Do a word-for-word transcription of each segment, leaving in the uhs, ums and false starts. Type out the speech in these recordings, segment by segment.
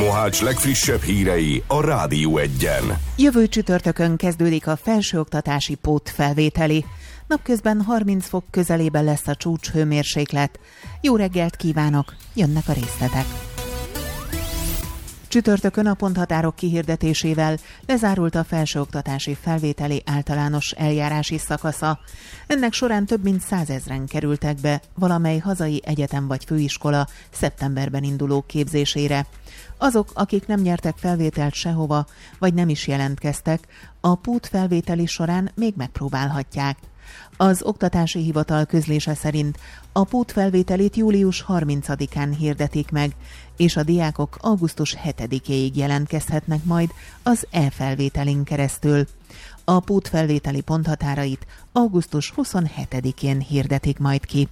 Mohács legfrissebb hírei a Rádió Egyen. Jövő csütörtökön kezdődik a felsőoktatási pótfelvételi. Napközben harminc fok közelében lesz a csúcs hőmérséklet. Jó reggelt kívánok, jönnek a részletek. Csütörtökön a ponthatárok kihirdetésével lezárult a felsőoktatási felvételi általános eljárási szakasza. Ennek során több mint százezren kerültek be valamely hazai egyetem vagy főiskola szeptemberben induló képzésére. Azok, akik nem nyertek felvételt sehova, vagy nem is jelentkeztek, a pótfelvételi során még megpróbálhatják. Az Oktatási Hivatal közlése szerint a pótfelvételit július harmincadikán hirdetik meg, és a diákok augusztus hetedikéig jelentkezhetnek majd az e-felvételin keresztül. A pótfelvételi ponthatárait augusztus huszonhetedikén hirdetik majd ki.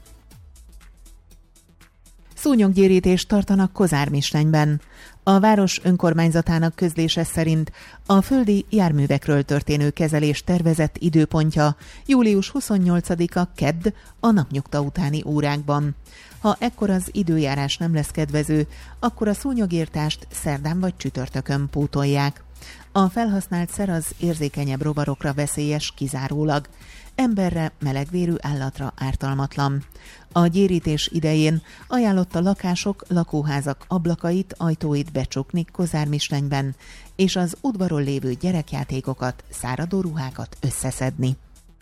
Szúnyoggyérítést tartanak Kozármisnenyben. A város önkormányzatának közlése szerint a földi járművekről történő kezelés tervezett időpontja július huszonnyolcadika kedd a napnyugta utáni órákban. Ha ekkor az időjárás nem lesz kedvező, akkor a szúnyogírtást szerdán vagy csütörtökön pótolják. A felhasznált szer az érzékenyebb rovarokra veszélyes kizárólag. Emberre, melegvérű állatra ártalmatlan. A gyérítés idején ajánlott a lakások, lakóházak ablakait, ajtóit becsukni Kozármisnenyben, és az udvaron lévő gyerekjátékokat, száradó ruhákat összeszedni.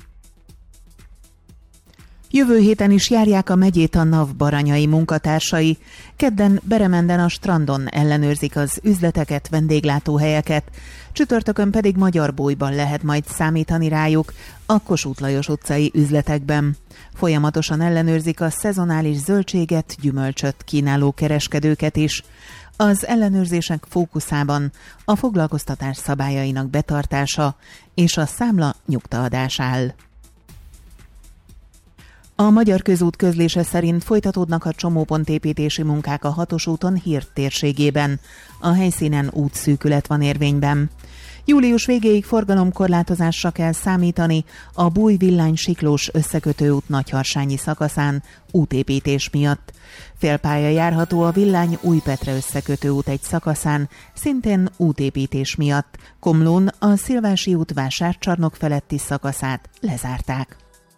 Jövő héten is járják a megyét a NAV baranyai munkatársai. Kedden Beremenden a strandon ellenőrzik az üzleteket, vendéglátóhelyeket, csütörtökön pedig Magyarbólyban lehet majd számítani rájuk a Kossuth Lajos utcai üzletekben. Folyamatosan ellenőrzik a szezonális zöldséget, gyümölcsöt kínáló kereskedőket is. Az ellenőrzések fókuszában a foglalkoztatás szabályainak betartása és a számla nyugtaadás áll. A Magyar Közút közlése szerint folytatódnak a csomópontépítési munkák a hatos úton Hird térségében. A helyszínen útszűkület van érvényben. Július végéig forgalomkorlátozásra kell számítani a Búj-Villány-Siklós összekötőút nagyharsányi szakaszán útépítés miatt. Félpálya járható a Villány-Újpetre összekötőút egy szakaszán, szintén útépítés miatt. Komlón a Szilvási út vásárcsarnok feletti szakaszát lezárták.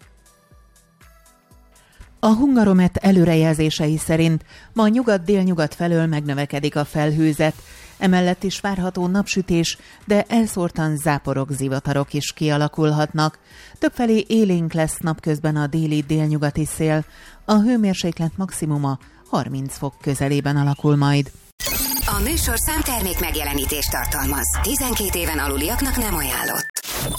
A Hungaromet előrejelzései szerint ma nyugat-délnyugat felől megnövekedik a felhőzet, emellett is várható napsütés, de elszórtan záporok, zivatarok is kialakulhatnak. Többfelé élénk lesz napközben a déli-délnyugati szél, a hőmérséklet maximuma harminc fok közelében alakul majd. A műsorszám termék megjelenítést tartalmaz. tizenkét éven aluliaknak nem ajánlott.